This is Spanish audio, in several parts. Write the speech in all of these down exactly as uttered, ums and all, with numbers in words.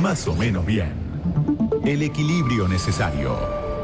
Más o menos bien. El equilibrio necesario.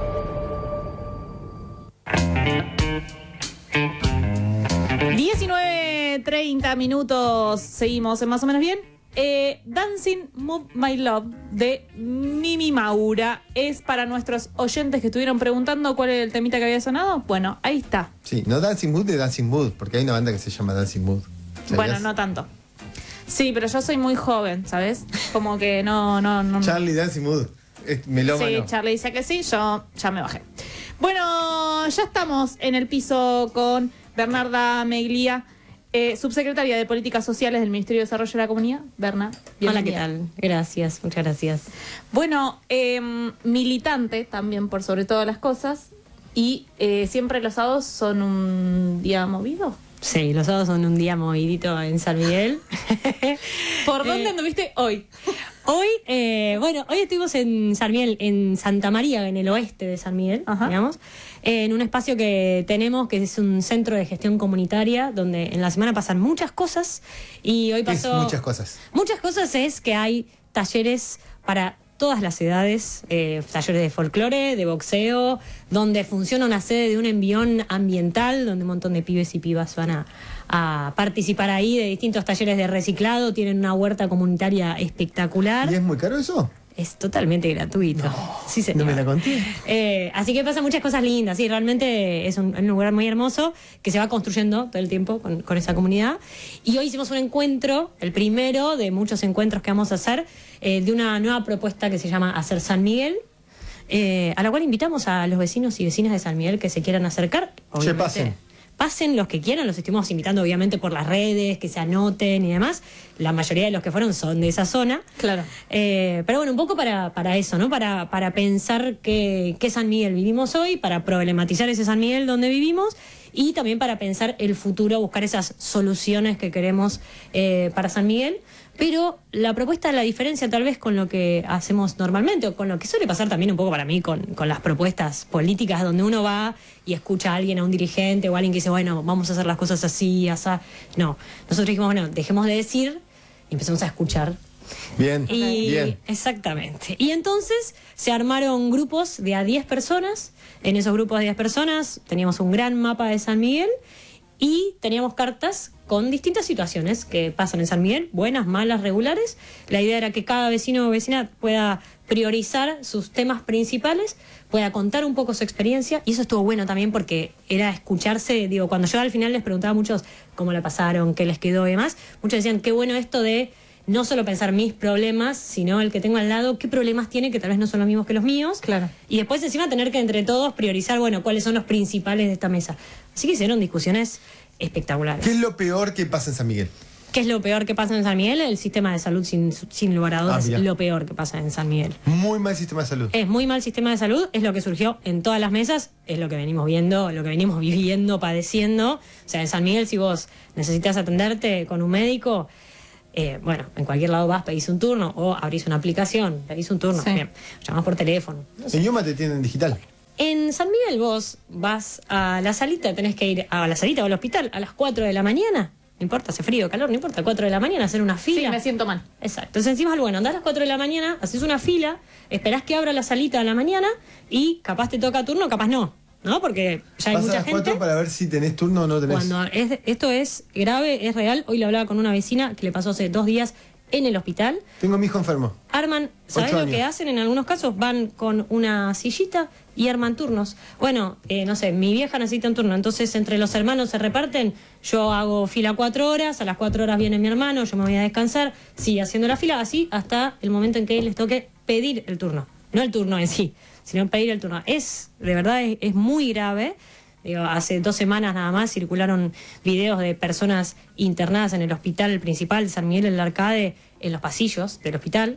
diecinueve treinta minutos, seguimos en Más o menos bien. Eh, Dancing Move My Love de Mimi Maura es para nuestros oyentes que estuvieron preguntando cuál era el temita que había sonado. Bueno, ahí está. Sí, no Dancing Mood de Dancing Mood, porque hay una banda que se llama Dancing Mood. ¿Sabías? Bueno, no tanto. Sí, pero yo soy muy joven, ¿sabes? Como que no, no, no. Charlie Dancing Mood, es melómano. Sí, Charlie dice que sí, yo ya me bajé. Bueno, ya estamos en el piso con Bernarda Meglia, eh, subsecretaria de Políticas Sociales del Ministerio de Desarrollo de la Comunidad. Berna, bienvenida. Hola, ¿qué tal? Gracias, muchas gracias. Bueno, eh, militante también por sobre todas las cosas, y eh, siempre los sábados son un día movido. Sí, los sábados son un día movidito en San Miguel. ¿Por dónde Eh, anduviste hoy? Hoy, eh, bueno, hoy estuvimos en San Miguel, en Santa María, en el oeste de San Miguel, Ajá. digamos, eh, en un espacio que tenemos, que es un centro de gestión comunitaria, donde en la semana pasan muchas cosas, y hoy ¿Qué es pasó... muchas cosas? Muchas cosas es que hay talleres para todas las edades, eh, talleres de folclore, de boxeo, donde funciona una sede de un envión ambiental, donde un montón de pibes y pibas van a, a participar ahí de distintos talleres de reciclado, tienen una huerta comunitaria espectacular. ¿Y es muy caro eso? Es totalmente gratuito. No, sí, señor. no me la conté. Eh, así que pasan muchas cosas lindas, sí, realmente es un, un lugar muy hermoso que se va construyendo todo el tiempo con, con esa comunidad. Y hoy hicimos un encuentro, el primero de muchos encuentros que vamos a hacer, eh, de una nueva propuesta que se llama Hacer San Miguel, eh, a la cual invitamos a los vecinos y vecinas de San Miguel que se quieran acercar. Che, pasen. Pasen los que quieran, los estuvimos invitando obviamente por las redes, que se anoten y demás. La mayoría de los que fueron son de esa zona. Claro. Eh, pero bueno, un poco para, para eso, ¿no? Para, para pensar qué, qué San Miguel vivimos hoy, para problematizar ese San Miguel donde vivimos y también para pensar el futuro, buscar esas soluciones que queremos eh, para San Miguel. Pero la propuesta, la diferencia tal vez con lo que hacemos normalmente, o con lo que suele pasar también un poco para mí con, con las propuestas políticas, donde uno va y escucha a alguien, a un dirigente o a alguien que dice, bueno, vamos a hacer las cosas así, así. No, nosotros dijimos, bueno, dejemos de decir y empezamos a escuchar. Bien, Y, bien. Exactamente. Y entonces se armaron grupos de a diez personas. En esos grupos de diez personas teníamos un gran mapa de San Miguel y teníamos cartas con distintas situaciones que pasan en San Miguel, buenas, malas, regulares. La idea era que cada vecino o vecina pueda priorizar sus temas principales, pueda contar un poco su experiencia, y eso estuvo bueno también porque era escucharse. Digo, cuando yo al final les preguntaba a muchos cómo la pasaron, qué les quedó y demás, muchos decían, qué bueno esto de no solo pensar mis problemas, sino el que tengo al lado, qué problemas tiene, que tal vez no son los mismos que los míos. Claro. Y después encima tener que entre todos priorizar, bueno, cuáles son los principales de esta mesa. Así que hicieron discusiones espectaculares. ¿Qué es lo peor que pasa en San Miguel? ¿Qué es lo peor que pasa en San Miguel? El sistema de salud, sin, sin lugar a dudas, Ah, es mirá. lo peor que pasa en San Miguel. Muy mal sistema de salud. Es muy mal sistema de salud, es lo que surgió en todas las mesas, es lo que venimos viendo, lo que venimos viviendo, padeciendo. O sea, en San Miguel, si vos necesitas atenderte con un médico, eh, bueno, en cualquier lado vas, pedís un turno, o abrís una aplicación, pedís un turno, Sí. bien, llamás por teléfono. No sé. En Yuma te tienen digital. En San Miguel vos vas a la salita, tenés que ir a la salita o al hospital a las cuatro de la mañana, no importa, hace frío, calor, no importa, cuatro de la mañana, hacer una Sí, fila. me siento mal. Exacto. Entonces encima, bueno, andás a las cuatro de la mañana, haces una fila, esperás que abra la salita a la mañana y capaz te toca turno, capaz no, ¿no? Porque ya hay Vas a mucha las gente. cuatro para ver si tenés turno o no tenés. Cuando es, esto es grave, es real. Hoy lo hablaba con una vecina que le pasó hace dos días en el hospital. Tengo a mi hijo enfermo. Arman, ¿sabés Ocho lo que años. hacen en algunos casos? Van con una sillita y arman turnos. Bueno, eh, no sé, mi vieja necesita un turno, entonces entre los hermanos se reparten. Yo hago fila cuatro horas, a las cuatro horas viene mi hermano, yo me voy a descansar, sigue haciendo la fila, así hasta el momento en que les toque pedir el turno. No el turno en sí, sino pedir el turno. Es, de verdad, es, es muy grave. Digo, hace dos semanas nada más circularon videos de personas internadas en el hospital principal de San Miguel del Arcade, en los pasillos del hospital.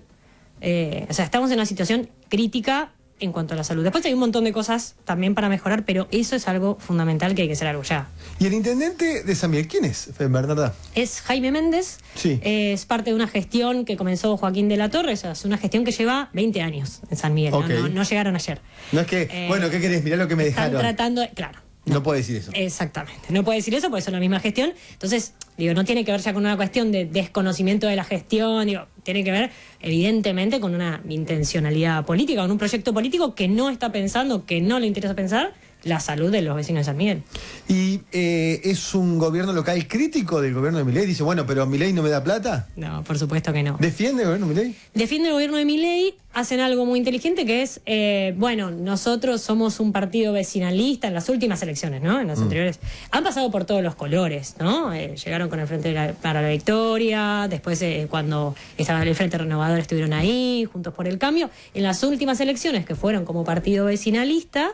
Eh, o sea, estamos en una situación crítica en cuanto a la salud. Después hay un montón de cosas también para mejorar, pero eso es algo fundamental que hay que hacer algo ya. ¿Y el intendente de San Miguel quién es, Bernarda? Es Jaime Méndez, Sí. eh, es parte de una gestión que comenzó Joaquín de la Torre, o sea, es una gestión que lleva veinte años en San Miguel, Ok. no, no, no llegaron ayer. No es que, Eh, bueno, ¿qué querés? Mirá lo que me Están dejaron. tratando, de- claro, No puede decir eso. Exactamente, no puede decir eso porque son la misma gestión. Entonces, digo, no tiene que ver ya con una cuestión de desconocimiento de la gestión, digo, tiene que ver evidentemente con una intencionalidad política, con un proyecto político que no está pensando, que no le interesa pensar la salud de los vecinos de San Miguel. Y eh, es un gobierno local crítico del gobierno de Milei. Dice, bueno, pero Milei no me da plata. No, por supuesto que no. ¿Defiende el gobierno de Milei? Defiende el gobierno de Milei, hacen algo muy inteligente que es, eh, bueno, nosotros somos un partido vecinalista en las últimas elecciones, ¿no? En las Mm. anteriores. Han pasado por todos los colores, ¿no? Eh, llegaron con el Frente de la- para la Victoria, después eh, cuando estaba el Frente Renovador estuvieron ahí, Juntos por el Cambio. En las últimas elecciones, que fueron como partido vecinalista,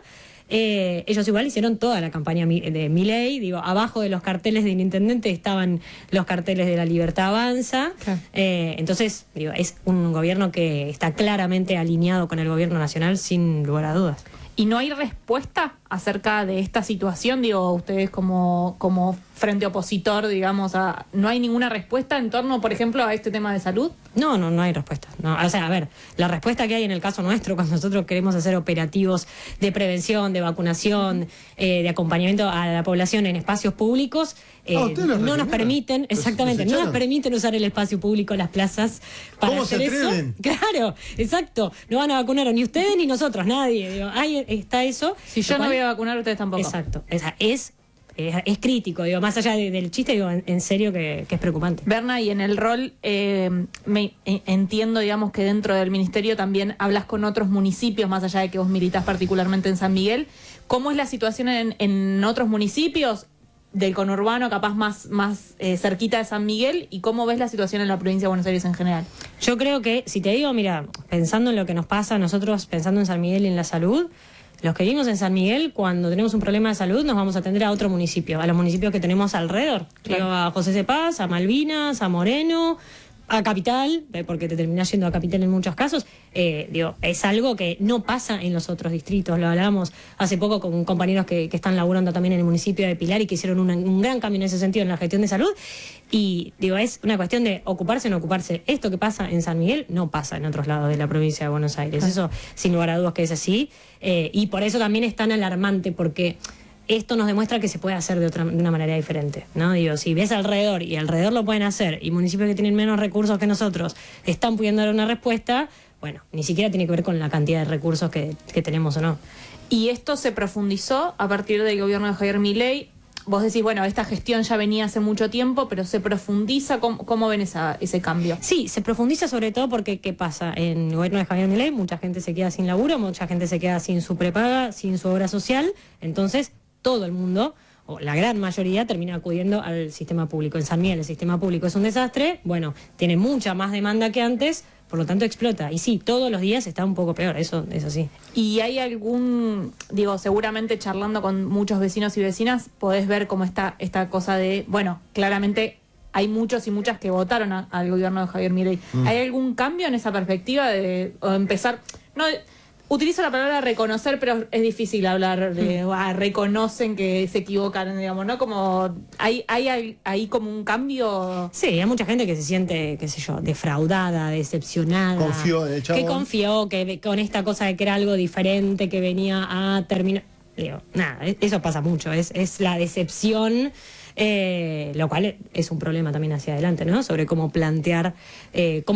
Eh, ellos igual hicieron toda la campaña mi- de Milei, digo, abajo de los carteles del intendente estaban los carteles de La Libertad Avanza, Claro. eh, entonces, digo, es un gobierno que está claramente alineado con el gobierno nacional sin lugar a dudas. ¿Y no hay respuesta acerca de esta situación? Digo, ustedes como, como frente opositor, digamos, a, ¿no hay ninguna respuesta en torno, por ejemplo, a este tema de salud? No, no, no hay respuesta. No, o sea, a ver, la respuesta que hay en el caso nuestro, cuando nosotros queremos hacer operativos de prevención, de vacunación, eh, de acompañamiento a la población en espacios públicos, eh, Ah, ustedes los no nos recomiendan. permiten, Los- exactamente, los no nos echaron. permiten usar el espacio público, las plazas, para ¿Cómo se hacer eso. atreven? Claro, exacto. No van a vacunar ni ustedes ni nosotros, nadie. Digo, ahí está eso. Si yo Lo no cual- voy a vacunar, ustedes tampoco. Exacto. O sea, es, es, es crítico, digo, más allá de- del chiste, digo, en, en serio que, que es preocupante. Berna, y en el rol, eh, me eh, entiendo, digamos, que dentro del ministerio también hablas con otros municipios, más allá de que vos militás particularmente en San Miguel. ¿Cómo es la situación en, en otros municipios del conurbano, capaz más, más eh, cerquita de San Miguel? ¿Y cómo ves la situación en la provincia de Buenos Aires en general? Yo creo que, si te digo, mira, pensando en lo que nos pasa a nosotros, pensando en San Miguel y en la salud, los que vivimos en San Miguel, cuando tenemos un problema de salud, nos vamos a atender a otro municipio, a los municipios que tenemos alrededor. Claro. Digo, a José de Paz, a Malvinas, a Moreno, a Capital, eh, porque te terminás yendo a Capital en muchos casos. Eh, digo, es algo que no pasa en los otros distritos. Lo hablábamos hace poco con compañeros que, que están laburando también en el municipio de Pilar y que hicieron una- un gran cambio en ese sentido en la gestión de salud. Y digo, es una cuestión de ocuparse o no ocuparse. Esto que pasa en San Miguel no pasa en otros lados de la provincia de Buenos Aires. Eso, sin lugar a dudas, que es así. Eh, y por eso también es tan alarmante, porque esto nos demuestra que se puede hacer de otra de una manera diferente, ¿no? Digo, si ves alrededor y alrededor lo pueden hacer y municipios que tienen menos recursos que nosotros están pudiendo dar una respuesta, bueno, ni siquiera tiene que ver con la cantidad de recursos que, que tenemos o no. Y esto se profundizó a partir del gobierno de Javier Milei. Vos decís, bueno, esta gestión ya venía hace mucho tiempo, pero se profundiza. ¿Cómo, cómo ven esa, ese cambio? Sí, se profundiza sobre todo porque, ¿qué pasa? En el gobierno de Javier Milei mucha gente se queda sin laburo, mucha gente se queda sin su prepaga, sin su obra social, entonces todo el mundo, o la gran mayoría, termina acudiendo al sistema público. En San Miguel el sistema público es un desastre, bueno, tiene mucha más demanda que antes, por lo tanto explota. Y sí, todos los días está un poco peor, eso es así. ¿Y hay algún, digo, seguramente charlando con muchos vecinos y vecinas, podés ver cómo está esta cosa de, bueno, claramente hay muchos y muchas que votaron a- al gobierno de Javier Milei. ¿Hay algún cambio en esa perspectiva de o empezar? No, utilizo la palabra reconocer, pero es difícil hablar de, ah, reconocen que se equivocan, digamos, ¿no? Como, ¿hay, hay ahí como un cambio? Sí, hay mucha gente que se siente, qué sé yo, defraudada, decepcionada. Confió en el chabón. Que confió, que ve- con esta cosa de que era algo diferente, que venía a terminar. Digo, nada, e- eso pasa mucho, es, es la decepción, eh, lo cual es un problema también hacia adelante, ¿no? Sobre cómo plantear, eh, cómo